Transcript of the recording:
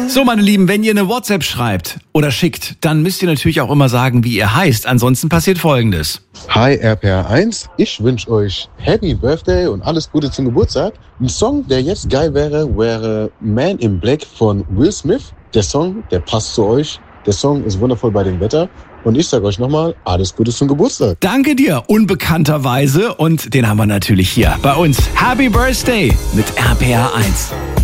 So, meine Lieben, wenn ihr eine WhatsApp schreibt oder schickt, dann müsst ihr natürlich auch immer sagen, wie ihr heißt. Ansonsten passiert Folgendes. Hi RPR1, ich wünsche euch Happy Birthday und alles Gute zum Geburtstag. Ein Song, der jetzt geil wäre Man in Black von Will Smith. Der Song, der passt zu euch. Der Song ist wundervoll bei dem Wetter. Und ich sage euch nochmal, alles Gute zum Geburtstag. Danke dir, unbekannterweise. Und den haben wir natürlich hier bei uns. Happy Birthday mit RPR1.